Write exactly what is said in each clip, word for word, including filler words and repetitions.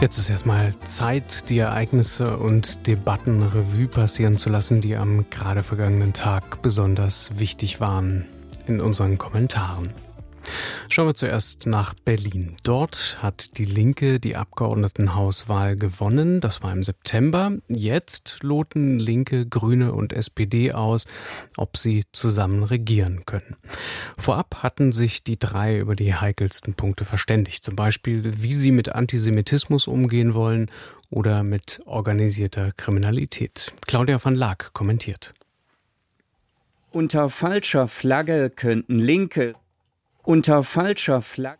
Jetzt ist erstmal Zeit, die Ereignisse und Debatten Revue passieren zu lassen, die am gerade vergangenen Tag besonders wichtig waren in unseren Kommentaren. Schauen wir zuerst nach Berlin. Dort hat die Linke die Abgeordnetenhauswahl gewonnen. Das war im September. Jetzt loten Linke, Grüne und S P D aus, ob sie zusammen regieren können. Vorab hatten sich die drei über die heikelsten Punkte verständigt. Zum Beispiel, wie sie mit Antisemitismus umgehen wollen oder mit organisierter Kriminalität. Claudia van Laak kommentiert. Unter falscher Flagge könnten Linke Unter falscher Flagge.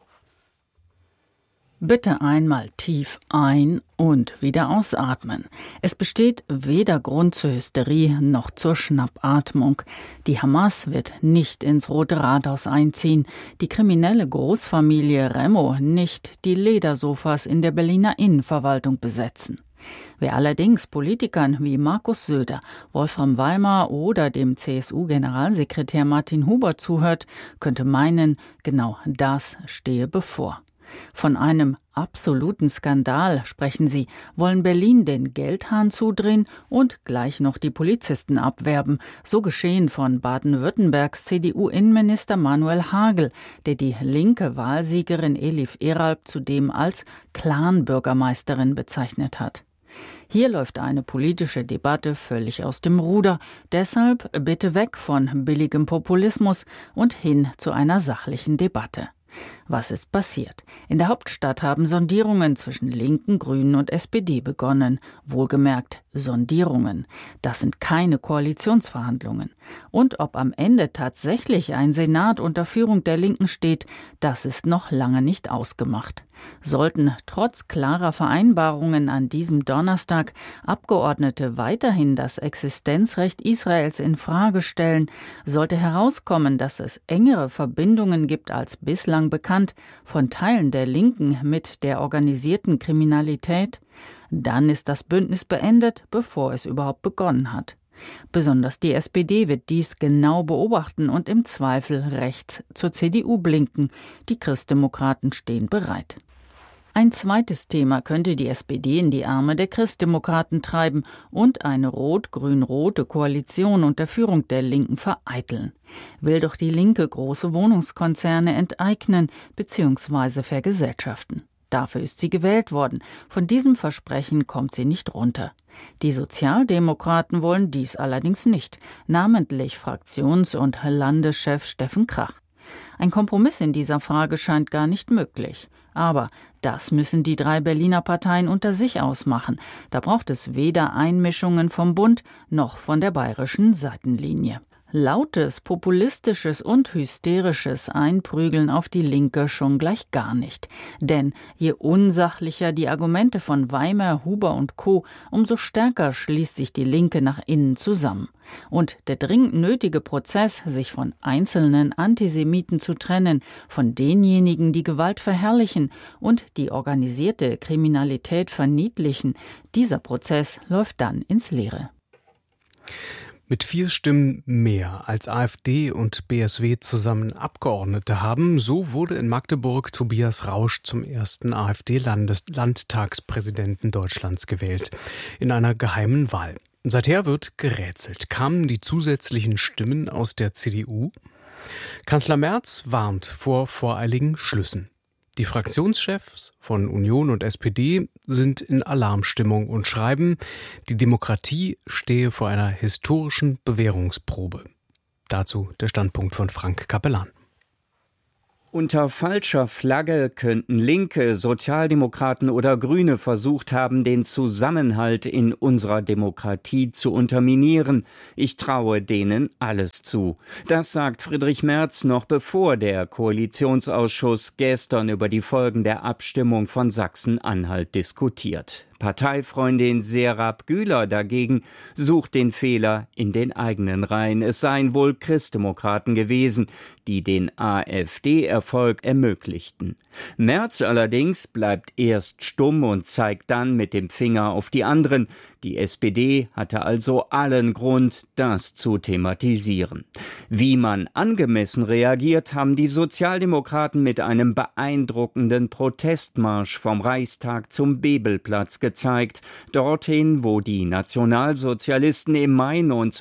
Bitte einmal tief ein- und wieder ausatmen. Es besteht weder Grund zur Hysterie noch zur Schnappatmung. Die Hamas wird nicht ins Rote Rathaus einziehen, die kriminelle Großfamilie Remo nicht die Ledersofas in der Berliner Innenverwaltung besetzen. Wer allerdings Politikern wie Markus Söder, Wolfram Weimar oder dem C S U-Generalsekretär Martin Huber zuhört, könnte meinen, genau das stehe bevor. Von einem absoluten Skandal sprechen sie, wollen Berlin den Geldhahn zudrehen und gleich noch die Polizisten abwerben. So geschehen von Baden-Württembergs C D U-Innenminister Manuel Hagel, der die linke Wahlsiegerin Elif Eralp zudem als Clan-Bürgermeisterin bezeichnet hat. Hier läuft eine politische Debatte völlig aus dem Ruder. Deshalb bitte weg von billigem Populismus und hin zu einer sachlichen Debatte. Was ist passiert? In der Hauptstadt haben Sondierungen zwischen Linken, Grünen und S P D begonnen. Wohlgemerkt Sondierungen. Das sind keine Koalitionsverhandlungen. Und ob am Ende tatsächlich ein Senat unter Führung der Linken steht, das ist noch lange nicht ausgemacht. Sollten trotz klarer Vereinbarungen an diesem Donnerstag Abgeordnete weiterhin das Existenzrecht Israels in Frage stellen, sollte herauskommen, dass es engere Verbindungen gibt als bislang bekannt von Teilen der Linken mit der organisierten Kriminalität, dann ist das Bündnis beendet, bevor es überhaupt begonnen hat. Besonders die S P D wird dies genau beobachten und im Zweifel rechts zur C D U blinken. Die Christdemokraten stehen bereit. Ein zweites Thema könnte die S P D in die Arme der Christdemokraten treiben und eine rot-grün-rote Koalition unter Führung der Linken vereiteln. Will doch die Linke große Wohnungskonzerne enteignen bzw. vergesellschaften. Dafür ist sie gewählt worden. Von diesem Versprechen kommt sie nicht runter. Die Sozialdemokraten wollen dies allerdings nicht, namentlich Fraktions- und Landeschef Steffen Krach. Ein Kompromiss in dieser Frage scheint gar nicht möglich. Aber das müssen die drei Berliner Parteien unter sich ausmachen. Da braucht es weder Einmischungen vom Bund noch von der bayerischen Seitenlinie. Lautes, populistisches und hysterisches Einprügeln auf die Linke schon gleich gar nicht. Denn je unsachlicher die Argumente von Weimar, Huber und Co., umso stärker schließt sich die Linke nach innen zusammen. Und der dringend nötige Prozess, sich von einzelnen Antisemiten zu trennen, von denjenigen, die Gewalt verherrlichen und die organisierte Kriminalität verniedlichen, dieser Prozess läuft dann ins Leere. Mit vier Stimmen mehr als AfD und B S W zusammen Abgeordnete haben, so wurde in Magdeburg Tobias Rausch zum ersten AfD-Landtagspräsidenten Deutschlands gewählt, in einer geheimen Wahl. Seither wird gerätselt. Kamen die zusätzlichen Stimmen aus der C D U? Kanzler Merz warnt vor voreiligen Schlüssen. Die Fraktionschefs von Union und S P D sind in Alarmstimmung und schreiben, die Demokratie stehe vor einer historischen Bewährungsprobe. Dazu der Standpunkt von Frank Capellan. Unter falscher Flagge könnten Linke, Sozialdemokraten oder Grüne versucht haben, den Zusammenhalt in unserer Demokratie zu unterminieren. Ich traue denen alles zu. Das sagt Friedrich Merz noch bevor der Koalitionsausschuss gestern über die Folgen der Abstimmung von Sachsen-Anhalt diskutiert. Parteifreundin Serap Güler dagegen sucht den Fehler in den eigenen Reihen. Es seien wohl Christdemokraten gewesen, die den AfD-Erfolg ermöglichten. Merz allerdings bleibt erst stumm und zeigt dann mit dem Finger auf die anderen. Die S P D hatte also allen Grund, das zu thematisieren. Wie man angemessen reagiert, haben die Sozialdemokraten mit einem beeindruckenden Protestmarsch vom Reichstag zum Bebelplatz gezeigt, dorthin, wo die Nationalsozialisten im Mai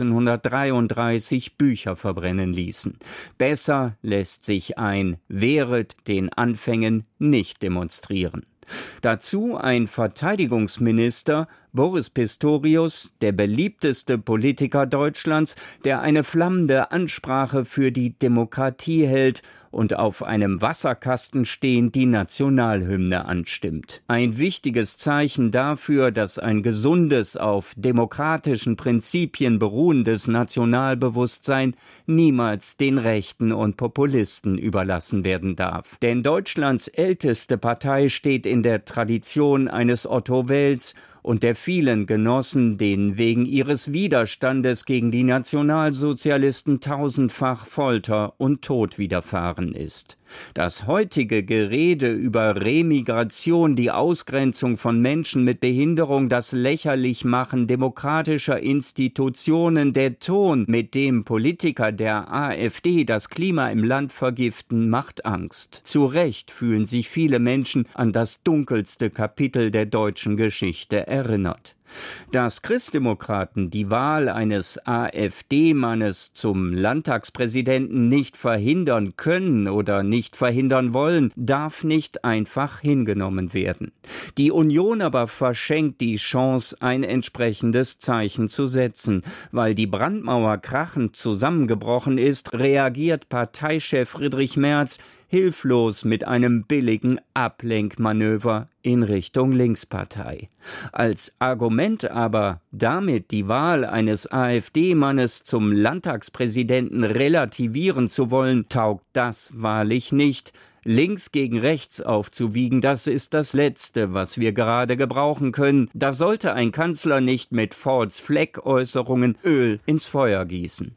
neunzehnhundertdreiunddreißig Bücher verbrennen ließen. Besser lässt sich ein Wehret den Anfängen nicht demonstrieren. Dazu ein Verteidigungsminister, Boris Pistorius, der beliebteste Politiker Deutschlands, der eine flammende Ansprache für die Demokratie hält und auf einem Wasserkasten stehend die Nationalhymne anstimmt. Ein wichtiges Zeichen dafür, dass ein gesundes, auf demokratischen Prinzipien beruhendes Nationalbewusstsein niemals den Rechten und Populisten überlassen werden darf. Denn Deutschlands älteste Partei steht in der Tradition eines Otto Wels und der vielen Genossen, denen wegen ihres Widerstandes gegen die Nationalsozialisten tausendfach Folter und Tod widerfahren ist. Das heutige Gerede über Remigration, die Ausgrenzung von Menschen mit Behinderung, das Lächerlichmachen demokratischer Institutionen, der Ton, mit dem Politiker der AfD das Klima im Land vergiften, macht Angst. Zu Recht fühlen sich viele Menschen an das dunkelste Kapitel der deutschen Geschichte erinnert. Dass Christdemokraten die Wahl eines AfD-Mannes zum Landtagspräsidenten nicht verhindern können oder nicht verhindern wollen, darf nicht einfach hingenommen werden. Die Union aber verschenkt die Chance, ein entsprechendes Zeichen zu setzen. Weil die Brandmauer krachend zusammengebrochen ist, reagiert Parteichef Friedrich Merz hilflos mit einem billigen Ablenkmanöver in Richtung Linkspartei. Als Argument aber, damit die Wahl eines AfD-Mannes zum Landtagspräsidenten relativieren zu wollen, taugt das wahrlich nicht. Links gegen rechts aufzuwiegen, das ist das Letzte, was wir gerade gebrauchen können. Da sollte ein Kanzler nicht mit False-Flag-Äußerungen Öl ins Feuer gießen.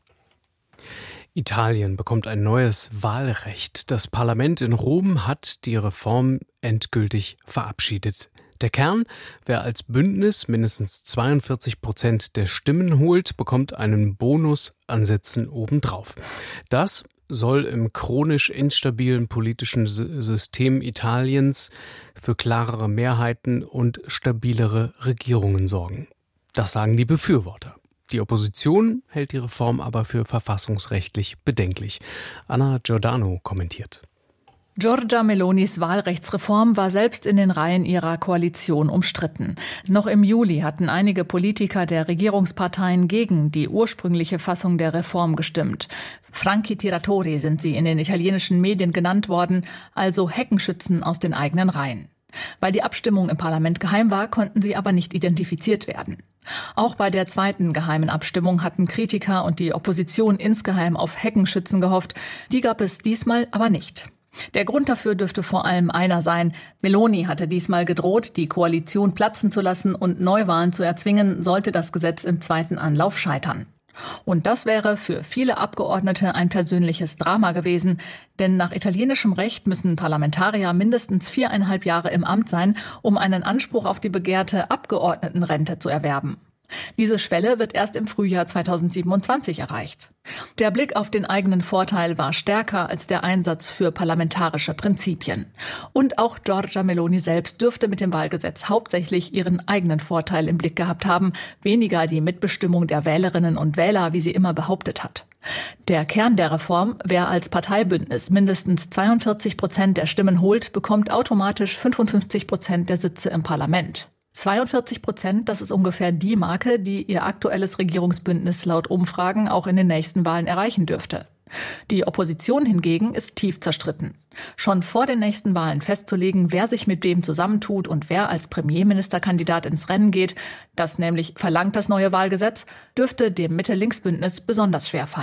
Italien bekommt ein neues Wahlrecht. Das Parlament in Rom hat die Reform endgültig verabschiedet. Der Kern, wer als Bündnis mindestens zweiundvierzig Prozent der Stimmen holt, bekommt einen Bonus an Sitzen obendrauf. Das soll im chronisch instabilen politischen System Italiens für klarere Mehrheiten und stabilere Regierungen sorgen. Das sagen die Befürworter. Die Opposition hält die Reform aber für verfassungsrechtlich bedenklich. Anna Giordano kommentiert. Giorgia Melonis Wahlrechtsreform war selbst in den Reihen ihrer Koalition umstritten. Noch im Juli hatten einige Politiker der Regierungsparteien gegen die ursprüngliche Fassung der Reform gestimmt. Franchi Tiratori sind sie in den italienischen Medien genannt worden, also Heckenschützen aus den eigenen Reihen. Weil die Abstimmung im Parlament geheim war, konnten sie aber nicht identifiziert werden. Auch bei der zweiten geheimen Abstimmung hatten Kritiker und die Opposition insgeheim auf Heckenschützen gehofft. Die gab es diesmal aber nicht. Der Grund dafür dürfte vor allem einer sein. Meloni hatte diesmal gedroht, die Koalition platzen zu lassen und Neuwahlen zu erzwingen, sollte das Gesetz im zweiten Anlauf scheitern. Und das wäre für viele Abgeordnete ein persönliches Drama gewesen, denn nach italienischem Recht müssen Parlamentarier mindestens viereinhalb Jahre im Amt sein, um einen Anspruch auf die begehrte Abgeordnetenrente zu erwerben. Diese Schwelle wird erst im Frühjahr zweitausendsiebenundzwanzig erreicht. Der Blick auf den eigenen Vorteil war stärker als der Einsatz für parlamentarische Prinzipien. Und auch Giorgia Meloni selbst dürfte mit dem Wahlgesetz hauptsächlich ihren eigenen Vorteil im Blick gehabt haben, weniger die Mitbestimmung der Wählerinnen und Wähler, wie sie immer behauptet hat. Der Kern der Reform: Wer als Parteibündnis mindestens zweiundvierzig Prozent der Stimmen holt, bekommt automatisch fünfundfünfzig Prozent der Sitze im Parlament. zweiundvierzig Prozent, das ist ungefähr die Marke, die ihr aktuelles Regierungsbündnis laut Umfragen auch in den nächsten Wahlen erreichen dürfte. Die Opposition hingegen ist tief zerstritten. Schon vor den nächsten Wahlen festzulegen, wer sich mit wem zusammentut und wer als Premierministerkandidat ins Rennen geht, das nämlich verlangt das neue Wahlgesetz, dürfte dem Mitte-Links-Bündnis besonders schwer fallen.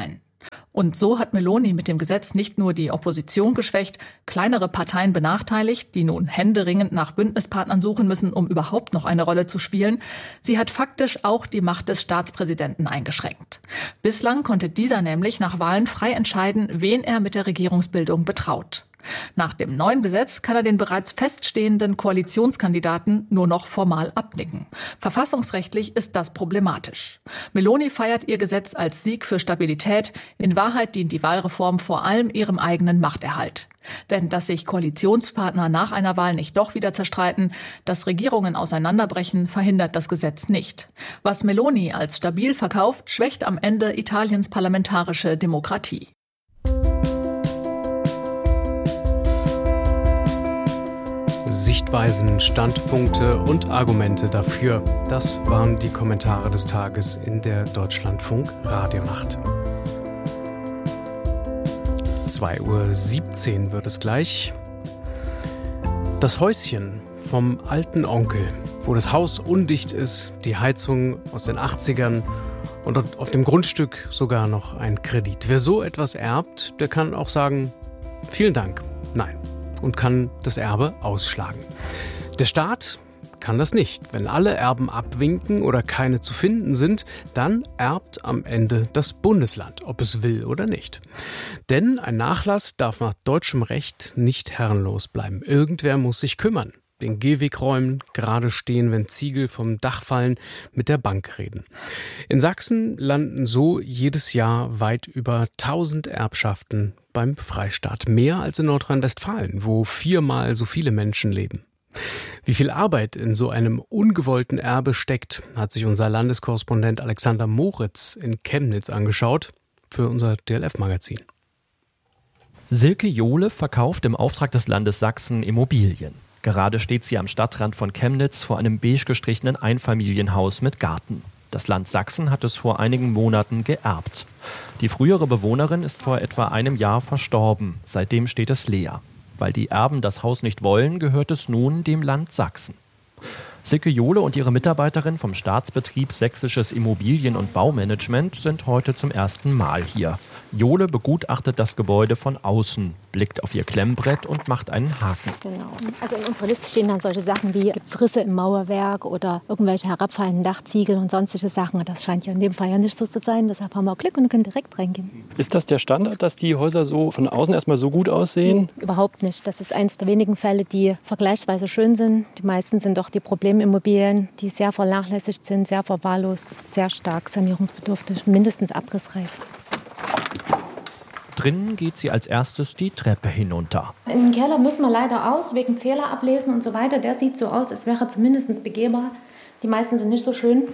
Und so hat Meloni mit dem Gesetz nicht nur die Opposition geschwächt, kleinere Parteien benachteiligt, die nun händeringend nach Bündnispartnern suchen müssen, um überhaupt noch eine Rolle zu spielen. Sie hat faktisch auch die Macht des Staatspräsidenten eingeschränkt. Bislang konnte dieser nämlich nach Wahlen frei entscheiden, wen er mit der Regierungsbildung betraut. Nach dem neuen Gesetz kann er den bereits feststehenden Koalitionskandidaten nur noch formal abnicken. Verfassungsrechtlich ist das problematisch. Meloni feiert ihr Gesetz als Sieg für Stabilität. In Wahrheit dient die Wahlreform vor allem ihrem eigenen Machterhalt. Denn dass sich Koalitionspartner nach einer Wahl nicht doch wieder zerstreiten, dass Regierungen auseinanderbrechen, verhindert das Gesetz nicht. Was Meloni als stabil verkauft, schwächt am Ende Italiens parlamentarische Demokratie. Sichtweisen, Standpunkte und Argumente dafür. Das waren die Kommentare des Tages in der Deutschlandfunk Radionacht. zwei Uhr siebzehn wird es gleich. Das Häuschen vom alten Onkel, wo das Haus undicht ist, die Heizung aus den achtzigern und auf dem Grundstück sogar noch ein Kredit. Wer so etwas erbt, der kann auch sagen, vielen Dank, nein. Und kann das Erbe ausschlagen. Der Staat kann das nicht. Wenn alle Erben abwinken oder keine zu finden sind, dann erbt am Ende das Bundesland, ob es will oder nicht. Denn ein Nachlass darf nach deutschem Recht nicht herrenlos bleiben. Irgendwer muss sich kümmern. Den Gehweg räumen, gerade stehen, wenn Ziegel vom Dach fallen, mit der Bank reden. In Sachsen landen so jedes Jahr weit über tausend Erbschaften beim Freistaat. Mehr als in Nordrhein-Westfalen, wo viermal so viele Menschen leben. Wie viel Arbeit in so einem ungewollten Erbe steckt, hat sich unser Landeskorrespondent Alexander Moritz in Chemnitz angeschaut für unser D L F-Magazin. Silke Johle verkauft im Auftrag des Landes Sachsen Immobilien. Gerade steht sie am Stadtrand von Chemnitz vor einem beige gestrichenen Einfamilienhaus mit Garten. Das Land Sachsen hat es vor einigen Monaten geerbt. Die frühere Bewohnerin ist vor etwa einem Jahr verstorben. Seitdem steht es leer. Weil die Erben das Haus nicht wollen, gehört es nun dem Land Sachsen. Silke Johle und ihre Mitarbeiterin vom Staatsbetrieb Sächsisches Immobilien- und Baumanagement sind heute zum ersten Mal hier. Johle begutachtet das Gebäude von außen, blickt auf ihr Klemmbrett und macht einen Haken. Genau. Also in unserer Liste stehen dann solche Sachen wie gibt's Risse im Mauerwerk oder irgendwelche herabfallenden Dachziegel und sonstige Sachen. Das scheint ja in dem Fall ja nicht so zu sein. Deshalb haben wir Glück und können direkt reingehen. Ist das der Standard, dass die Häuser so von außen erstmal so gut aussehen? Nee, überhaupt nicht. Das ist eines der wenigen Fälle, die vergleichsweise schön sind. Die meisten sind doch die Problemimmobilien, die sehr vernachlässigt sind, sehr verwahrlost, sehr stark sanierungsbedürftig, mindestens abrissreif. Drinnen geht sie als erstes die Treppe hinunter. In den Keller muss man leider auch wegen Zähler ablesen und so weiter. Der sieht so aus, als wäre zumindest begehbar. Die meisten sind nicht so schön.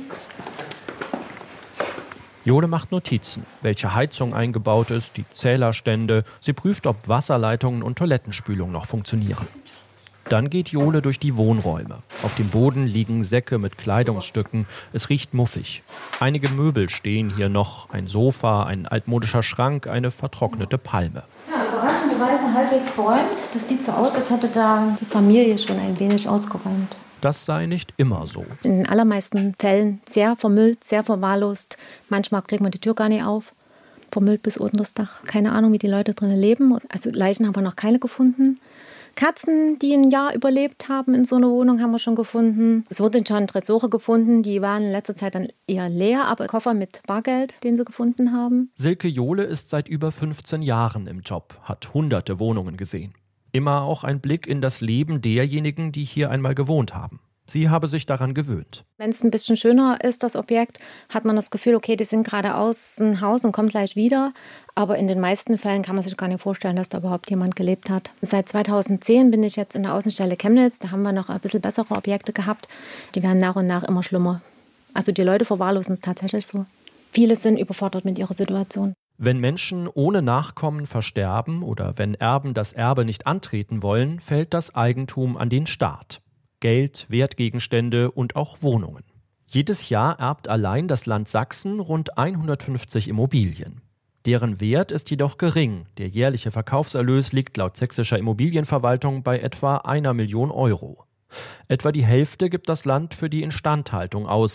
Johle macht Notizen, welche Heizung eingebaut ist, die Zählerstände. Sie prüft, ob Wasserleitungen und Toilettenspülung noch funktionieren. Dann geht Johle durch die Wohnräume. Auf dem Boden liegen Säcke mit Kleidungsstücken. Es riecht muffig. Einige Möbel stehen hier noch. Ein Sofa, ein altmodischer Schrank, eine vertrocknete Palme. Ja, überraschenderweise halbwegs geräumt. Das sieht so aus, als hätte da die Familie schon ein wenig ausgeräumt. Das sei nicht immer so. In den allermeisten Fällen sehr vermüllt, sehr verwahrlost. Manchmal kriegt man die Tür gar nicht auf. Vermüllt bis unter das Dach. Keine Ahnung, wie die Leute drinnen leben. Also Leichen haben wir noch keine gefunden. Katzen, die ein Jahr überlebt haben in so einer Wohnung, haben wir schon gefunden. Es wurden schon Tresore gefunden, die waren in letzter Zeit dann eher leer, aber Koffer mit Bargeld, den sie gefunden haben. Silke Johle ist seit über fünfzehn Jahren im Job, hat hunderte Wohnungen gesehen. Immer auch ein Blick in das Leben derjenigen, die hier einmal gewohnt haben. Sie habe sich daran gewöhnt. Wenn es ein bisschen schöner ist, das Objekt, hat man das Gefühl, okay, die sind gerade aus dem Haus und kommen gleich wieder. Aber in den meisten Fällen kann man sich gar nicht vorstellen, dass da überhaupt jemand gelebt hat. Seit zweitausendzehn bin ich jetzt in der Außenstelle Chemnitz. Da haben wir noch ein bisschen bessere Objekte gehabt. Die werden nach und nach immer schlimmer. Also die Leute verwahrlosen es tatsächlich so. Viele sind überfordert mit ihrer Situation. Wenn Menschen ohne Nachkommen versterben oder wenn Erben das Erbe nicht antreten wollen, fällt das Eigentum an den Staat. Geld, Wertgegenstände und auch Wohnungen. Jedes Jahr erbt allein das Land Sachsen rund hundertfünfzig Immobilien. Deren Wert ist jedoch gering. Der jährliche Verkaufserlös liegt laut sächsischer Immobilienverwaltung bei etwa einer Million Euro. Etwa die Hälfte gibt das Land für die Instandhaltung aus.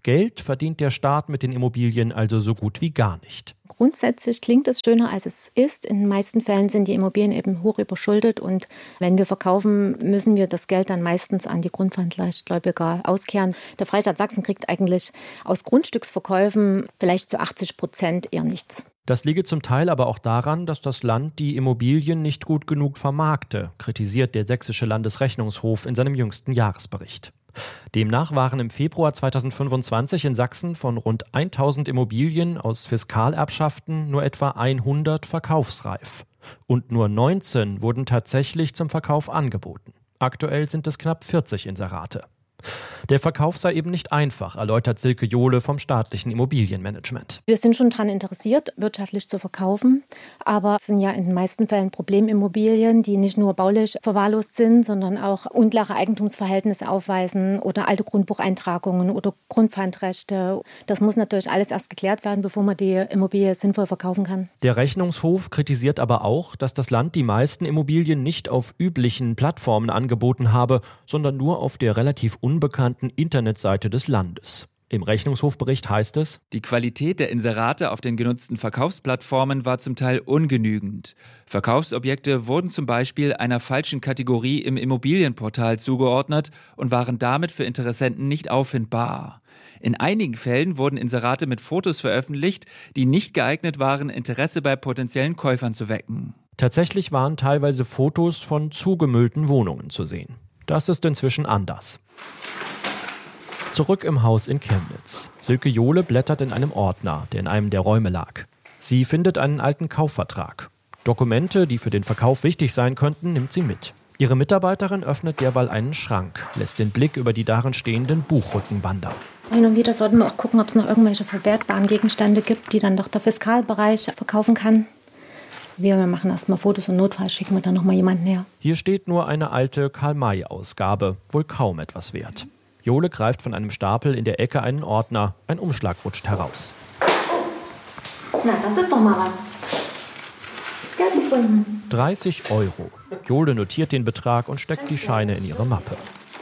Geld verdient der Staat mit den Immobilien also so gut wie gar nicht. Grundsätzlich klingt es schöner, als es ist. In den meisten Fällen sind die Immobilien eben hoch überschuldet und wenn wir verkaufen, müssen wir das Geld dann meistens an die Grundpfandleichtgläubiger auskehren. Der Freistaat Sachsen kriegt eigentlich aus Grundstücksverkäufen vielleicht zu achtzig Prozent eher nichts. Das liege zum Teil aber auch daran, dass das Land die Immobilien nicht gut genug vermarkte, kritisiert der Sächsische Landesrechnungshof in seinem jüngsten Jahresbericht. Demnach waren im Februar zweitausendfünfundzwanzig in Sachsen von rund tausend Immobilien aus Fiskalerbschaften nur etwa hundert verkaufsreif. Und nur neunzehn wurden tatsächlich zum Verkauf angeboten. Aktuell sind es knapp vierzig Inserate. Der Verkauf sei eben nicht einfach, erläutert Silke Johle vom staatlichen Immobilienmanagement. Wir sind schon daran interessiert, wirtschaftlich zu verkaufen. Aber es sind ja in den meisten Fällen Problemimmobilien, die nicht nur baulich verwahrlost sind, sondern auch unklare Eigentumsverhältnisse aufweisen oder alte Grundbucheintragungen oder Grundpfandrechte. Das muss natürlich alles erst geklärt werden, bevor man die Immobilie sinnvoll verkaufen kann. Der Rechnungshof kritisiert aber auch, dass das Land die meisten Immobilien nicht auf üblichen Plattformen angeboten habe, sondern nur auf der relativ unbekannten Internetseite des Landes. Im Rechnungshofbericht heißt es: Die Qualität der Inserate auf den genutzten Verkaufsplattformen war zum Teil ungenügend. Verkaufsobjekte wurden zum Beispiel einer falschen Kategorie im Immobilienportal zugeordnet und waren damit für Interessenten nicht auffindbar. In einigen Fällen wurden Inserate mit Fotos veröffentlicht, die nicht geeignet waren, Interesse bei potenziellen Käufern zu wecken. Tatsächlich waren teilweise Fotos von zugemüllten Wohnungen zu sehen. Das ist inzwischen anders. Zurück im Haus in Chemnitz. Silke Johle blättert in einem Ordner, der in einem der Räume lag. Sie findet einen alten Kaufvertrag. Dokumente, die für den Verkauf wichtig sein könnten, nimmt sie mit. Ihre Mitarbeiterin öffnet derweil einen Schrank, lässt den Blick über die darin stehenden Buchrücken wandern. Hin und wieder sollten wir auch gucken, ob es noch irgendwelche verwertbaren Gegenstände gibt, die dann doch der Fiskalbereich verkaufen kann. Wir machen erstmal Fotos und notfalls schicken wir dann noch mal jemanden her. Hier steht nur eine alte Karl-May-Ausgabe, wohl kaum etwas wert. Johle greift von einem Stapel in der Ecke einen Ordner. Ein Umschlag rutscht heraus. Oh, na, das ist doch mal was. Geld gefunden. dreißig Euro. Johle notiert den Betrag und steckt die Scheine in ihre Mappe.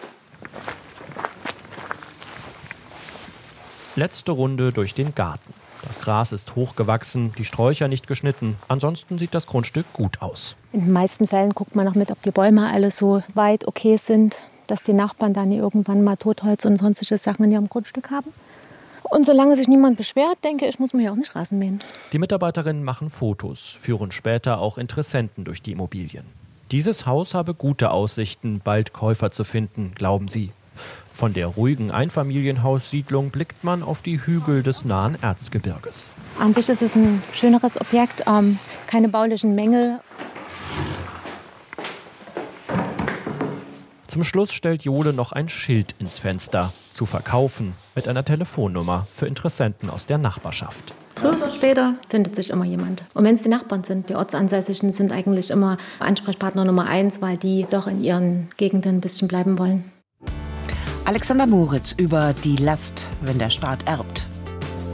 Letzte Runde durch den Garten. Das Gras ist hochgewachsen, die Sträucher nicht geschnitten. Ansonsten sieht das Grundstück gut aus. In den meisten Fällen guckt man noch mit, ob die Bäume alle so weit okay sind, dass die Nachbarn dann irgendwann mal Totholz und sonstige Sachen in ihrem Grundstück haben. Und solange sich niemand beschwert, denke ich, muss man ja auch nicht Rasen mähen. Die Mitarbeiterinnen machen Fotos, führen später auch Interessenten durch die Immobilien. Dieses Haus habe gute Aussichten, bald Käufer zu finden, glauben sie. Von der ruhigen Einfamilienhaussiedlung blickt man auf die Hügel des nahen Erzgebirges. An sich ist es ein schöneres Objekt, ähm, keine baulichen Mängel. Zum Schluss stellt Johle noch ein Schild ins Fenster. Zu verkaufen mit einer Telefonnummer für Interessenten aus der Nachbarschaft. Früher oder später findet sich immer jemand. Und wenn es die Nachbarn sind, die Ortsansässigen sind eigentlich immer Ansprechpartner Nummer eins, weil die doch in ihren Gegenden ein bisschen bleiben wollen. Alexander Moritz über die Last, wenn der Staat erbt.